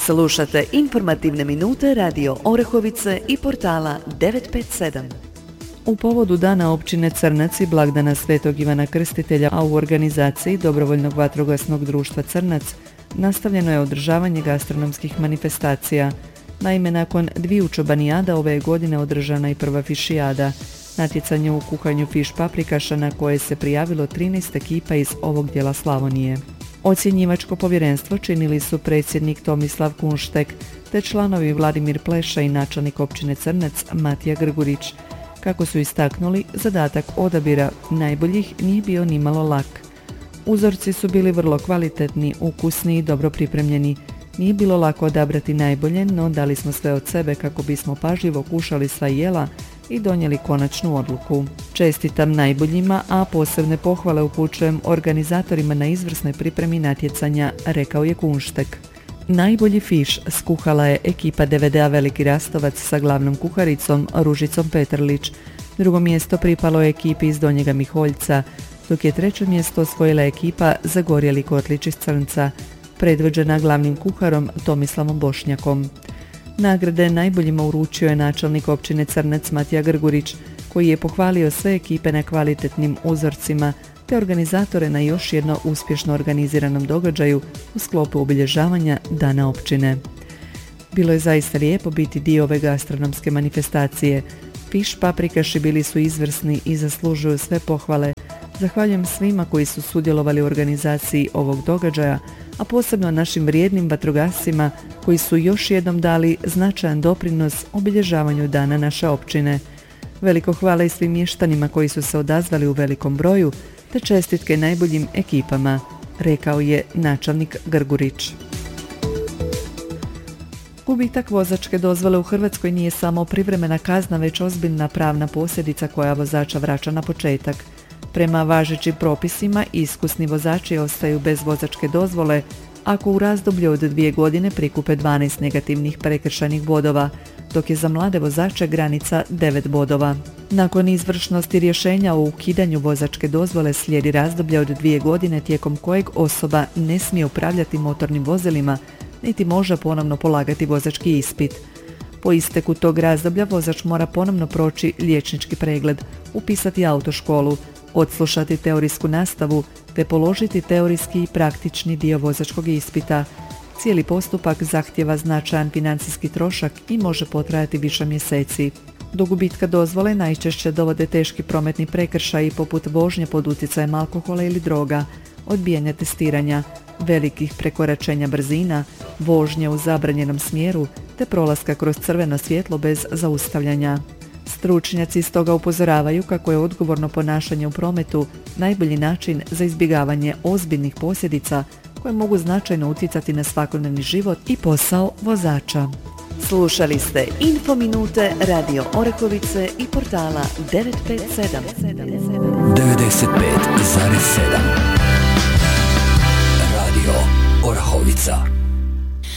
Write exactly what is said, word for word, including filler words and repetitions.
Slušate informativne minute Radio Orehovice i portala devet pet sedam. U povodu Dana općine Crnac i blagdana Svetog Ivana Krstitelja, a u organizaciji Dobrovoljnog vatrogasnog društva Crnac, nastavljeno je održavanje gastronomskih manifestacija. Naime, nakon dviju čobanijada ove godine održana i prva fišijada, natjecanje u kuhanju fiš paprikaša na koje se prijavilo trinaest ekipa iz ovog dijela Slavonije. Ocjenjivačko povjerenstvo činili su predsjednik Tomislav Kunštek te članovi Vladimir Pleša i načelnik općine Crnac Matija Grgurić. Kako su istaknuli, zadatak odabira najboljih nije bio nimalo lak. Uzorci su bili vrlo kvalitetni, ukusni i dobro pripremljeni. Nije bilo lako odabrati najbolje, no dali smo sve od sebe kako bismo pažljivo kušali sva jela i donijeli konačnu odluku. Čestitam najboljima, a posebne pohvale upućujem organizatorima na izvrsnoj pripremi natjecanja, rekao je Kunštek. Najbolji fiš skuhala je ekipa D V D-a Veliki Rastovac sa glavnom kuharicom Ružicom Petrlić. Drugo mjesto pripalo je ekipi iz Donjega Miholjca, dok je treće mjesto osvojila ekipa Zagorjeli Kotlić iz Crnca, predvođena glavnim kuharom Tomislavom Bošnjakom. Nagrade najboljima uručio je načelnik općine Crnac Matija Grgurić, koji je pohvalio sve ekipe na kvalitetnim uzorcima te organizatore na još jedno uspješno organiziranom događaju u sklopu obilježavanja Dana općine. Bilo je zaista lijepo biti dio ove gastronomske manifestacije. Fiš paprikaši bili su izvrsni i zaslužuju sve pohvale. Zahvaljujem svima koji su sudjelovali u organizaciji ovog događaja, a posebno našim vrijednim vatrogascima koji su još jednom dali značajan doprinos obilježavanju Dana naše općine. Veliko hvala i svim mještanima koji su se odazvali u velikom broju, te čestitke najboljim ekipama, rekao je načelnik Grgurić. Gubitak vozačke dozvole u Hrvatskoj nije samo privremena kazna, već ozbiljna pravna posljedica koja vozača vraća na početak. Prema važećim propisima, iskusni vozači ostaju bez vozačke dozvole ako u razdoblju od dvije godine prikupe dvanaest negativnih prekršajnih bodova, dok je za mlade vozače granica devet bodova. Nakon izvršnosti rješenja o ukidanju vozačke dozvole slijedi razdoblje od dvije godine tijekom kojeg osoba ne smije upravljati motornim vozilima, niti može ponovno polagati vozački ispit. Po isteku tog razdoblja vozač mora ponovno proći liječnički pregled, upisati autoškolu, odslušati teorijsku nastavu te položiti teorijski i praktični dio vozačkog ispita. Cijeli postupak zahtijeva značajan financijski trošak i može potrajati više mjeseci. Do gubitka dozvole najčešće dovode teški prometni prekršaji poput vožnje pod utjecajem alkohola ili droga, odbijanja testiranja, velikih prekoračenja brzina, vožnje u zabranjenom smjeru te prolaska kroz crveno svjetlo bez zaustavljanja. Stručnjaci stoga upozoravaju kako je odgovorno ponašanje u prometu najbolji način za izbjegavanje ozbiljnih posljedica koje mogu značajno utjecati na svakodnevni život i posao vozača. Slušali ste Infominute Radio Orehovice i portala devet pet sedam. devedeset pet zarez sedam Radio Orehovica.